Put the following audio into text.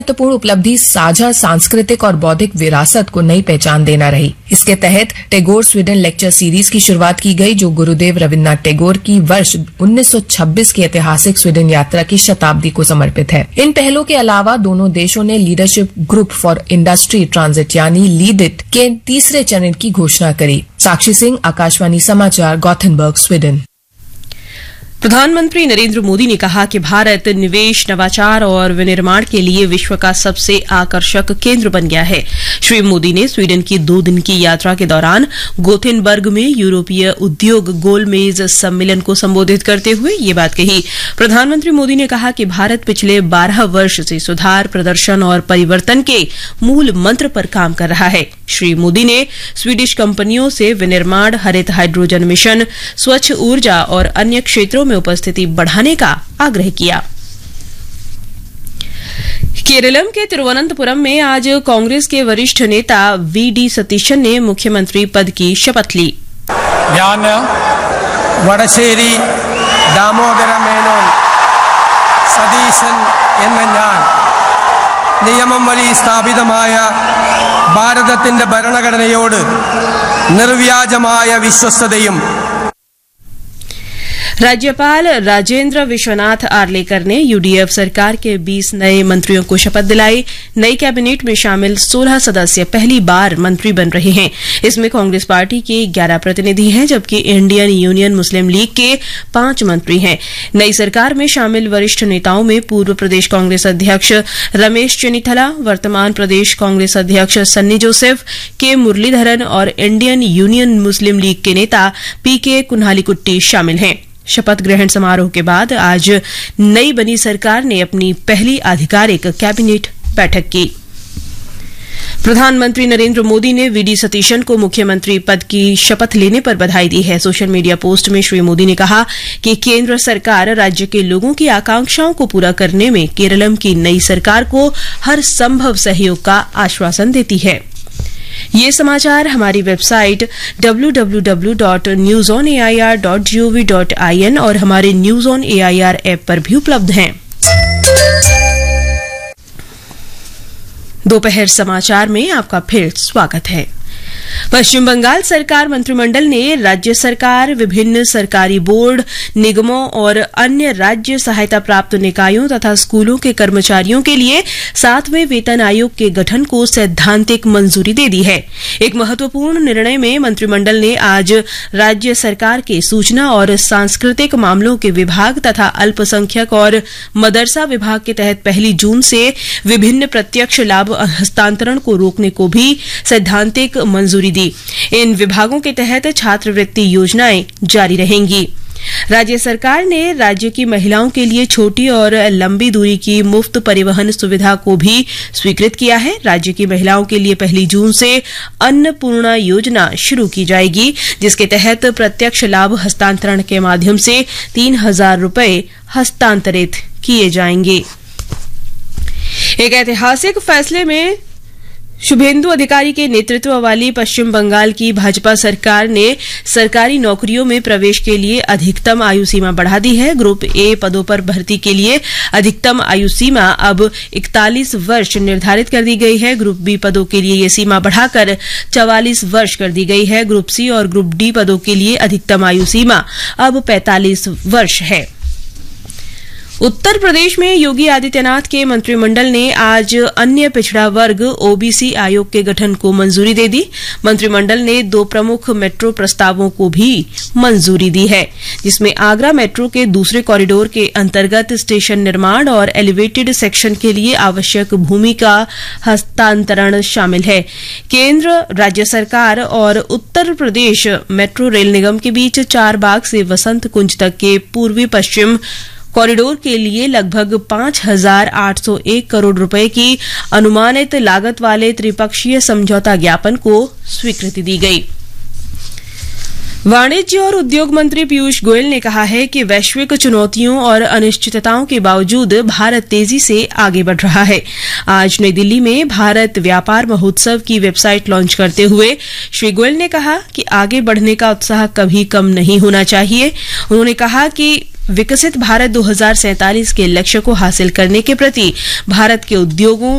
महत्वपूर्ण उपलब्धि साझा सांस्कृतिक और बौद्धिक विरासत को नई पहचान देना रही। इसके तहत टैगोर स्वीडन लेक्चर सीरीज की शुरुआत की गई, जो गुरुदेव रविन्द्रनाथ टैगोर की वर्ष 1926 की ऐतिहासिक स्वीडन यात्रा की शताब्दी को समर्पित है। इन पहलों के अलावा दोनों देशों ने leadership group for industry transit यानी लीड इट के तीसरे चरण की घोषणा करी। साक्षी सिंह, आकाशवाणी समाचार, गॉथेनबर्ग, स्वीडन। प्रधानमंत्री नरेंद्र मोदी ने कहा कि भारत निवेश, नवाचार और विनिर्माण के लिए विश्व का सबसे आकर्षक केंद्र बन गया है। श्री मोदी ने स्वीडन की 2 दिन की यात्रा के दौरान गोथेनबर्ग में यूरोपीय उद्योग गोलमेज सम्मेलन को संबोधित करते हुए ये बात कही। प्रधानमंत्री मोदी ने कहा कि भारत पिछले 12 वर्ष से सुधार, प्रदर्शन और परिवर्तन के मूल मंत्र पर काम कर रहा है। श्री मोदी ने स्वीडिश कंपनियों से विनिर्माण, हरित हाइड्रोजन मिशन, स्वच्छ ऊर्जा और अन्य क्षेत्रों में उपस्थिति बढ़ाने का आग्रह किया। केरलम के तिरुवनंतपुरम में आज कांग्रेस के वरिष्ठ नेता वी.डी. सतीशन ने मुख्यमंत्री पद की शपथ ली। वडश्शേരി दामोदर मेनोन सतीशन എന്ന ഞാൻ നിയമം വഴി സ്ഥാപിതമായ ഭാരതത്തിന്റെ ഭരണഘടനയോട് നിർവ്യാജമായ വിശ്വസ്തതയും राज्यपाल राजेंद्र विश्वनाथ आर्लेकर ने यूडीएफ सरकार के 20 नए मंत्रियों को शपथ दिलाई। नई कैबिनेट में शामिल 16 सदस्य पहली बार मंत्री बन रहे हैं। इसमें कांग्रेस पार्टी के 11 प्रतिनिधि हैं, जबकि इंडियन यूनियन मुस्लिम लीग के 5 मंत्री हैं। नई सरकार में शामिल वरिष्ठ नेताओं में पूर्व प्रदेश कांग्रेस अध्यक्ष रमेश चेन्निथला, वर्तमान प्रदेश कांग्रेस अध्यक्ष सन्नी जोसेफ, के मुरलीधरन और इंडियन यूनियन मुस्लिम लीग के नेता पीके कुन्हालीकुट्टी शामिल हैं। शपथ ग्रहण समारोह के बाद आज नई बनी सरकार ने अपनी पहली आधिकारिक कैबिनेट बैठक की। प्रधानमंत्री नरेंद्र मोदी ने वी.डी. सतीशन को मुख्यमंत्री पद की शपथ लेने पर बधाई दी है। सोशल मीडिया पोस्ट में श्री मोदी ने कहा कि केंद्र सरकार राज्य के लोगों की आकांक्षाओं को पूरा करने में केरलम की नई सरकार को हर संभव सहयोग का आश्वासन देती है। ये समाचार हमारी वेबसाइट www.newsonair.gov.in और हमारे न्यूज ऑन एआईआर ऐप पर भी उपलब्ध हैं। दोपहर समाचार में आपका फिर स्वागत है। पश्चिम बंगाल सरकार मंत्रिमंडल ने राज्य सरकार, विभिन्न सरकारी बोर्ड, निगमों और अन्य राज्य सहायता प्राप्त निकायों तथा स्कूलों के कर्मचारियों के लिए 7वें वेतन आयोग के गठन को सैद्धांतिक मंजूरी दे दी है। एक महत्वपूर्ण निर्णय में मंत्रिमंडल ने आज राज्य सरकार के सूचना और सांस्कृतिक मामलों के विभाग तथा अल्पसंख्यक और मदरसा विभाग के तहत 1 जून से विभिन्न प्रत्यक्ष लाभ हस्तांतरण को रोकने को भी सैद्धांतिक मंजूरी दी। इन विभागों के तहत छात्रवृत्ति योजनाएं जारी रहेंगी। राज्य सरकार ने राज्य की महिलाओं के लिए छोटी और लंबी दूरी की मुफ्त परिवहन सुविधा को भी स्वीकृत किया है। राज्य की महिलाओं के लिए 1 जून से अन्नपूर्णा योजना शुरू की जाएगी, जिसके तहत प्रत्यक्ष लाभ हस्तांतरण के माध्यम से 3,000 रुपए हस्तांतरित किए जाएंगे। एक ऐतिहासिक फैसले में शुभेंदु अधिकारी के नेतृत्व वाली पश्चिम बंगाल की भाजपा सरकार ने सरकारी नौकरियों में प्रवेश के लिए अधिकतम आयु सीमा बढ़ा दी है। ग्रुप ए पदों पर भर्ती के लिए अधिकतम आयु सीमा अब 41 वर्ष निर्धारित कर दी गई है। ग्रुप बी पदों के लिए ये सीमा बढ़ाकर 44 वर्ष कर दी गई है। ग्रुप सी और ग्रुप डी पदों के लिए अधिकतम आयु सीमा अब 45 वर्ष है। उत्तर प्रदेश में योगी आदित्यनाथ के मंत्रिमंडल ने आज अन्य पिछड़ा वर्ग ओबीसी आयोग के गठन को मंजूरी दे दी। मंत्रिमंडल ने 2 प्रमुख मेट्रो प्रस्तावों को भी मंजूरी दी है, जिसमें आगरा मेट्रो के दूसरे कॉरिडोर के अंतर्गत स्टेशन निर्माण और एलिवेटेड सेक्शन के लिए आवश्यक भूमि का हस्तांतरण शामिल है। केंद्र, राज्य सरकार और उत्तर प्रदेश मेट्रो रेल निगम के बीच 4 बाग से वसंत कुंज तक के पूर्वी पश्चिम कॉरिडोर के लिए लगभग 5,801 करोड़ रुपए की अनुमानित लागत वाले त्रिपक्षीय समझौता ज्ञापन को स्वीकृति दी गई। वाणिज्य और उद्योग मंत्री पीयूष गोयल ने कहा है कि वैश्विक चुनौतियों और अनिश्चितताओं के बावजूद भारत तेजी से आगे बढ़ रहा है। आज नई दिल्ली में भारत व्यापार महोत्सव की वेबसाइट लॉन्च करते हुए श्री गोयल ने कहा कि आगे बढ़ने का उत्साह कभी कम नहीं होना चाहिए। उन्होंने कहा कि विकसित भारत 2047 के लक्ष्य को हासिल करने के प्रति भारत के उद्योगों